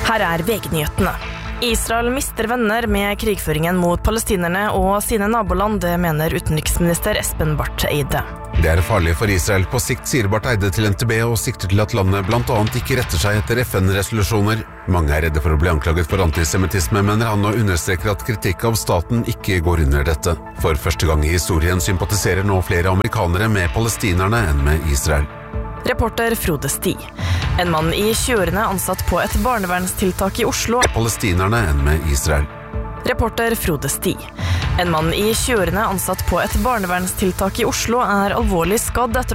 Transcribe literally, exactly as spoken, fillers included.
Her er V G-nyhetene. Israel mister venner med krigføringen mot palestinerne og sine naboland, det mener utenriksminister Espen Barth Eide. Det er farlig for Israel på sikt, sier Barth Eide til N T B, og sikter til at landet blant annet ikke retter seg etter F N-resolusjoner. Mange er redde for å bli anklaget for antisemittisme, mener han, og understreker at kritikk av staten ikke går under dette. For første gang i historien sympatiserer nå flere amerikanere med palestinerne enn med Israel. Reporter Frode Sti. En mann i tjueårene ansatt på et barnevernstiltak i Oslo. Palestinerne enn med Israel. Reporter Frode Sti. En mann i tjueårene ansatt på et barnevernstiltak i Oslo er alvorlig skadd etter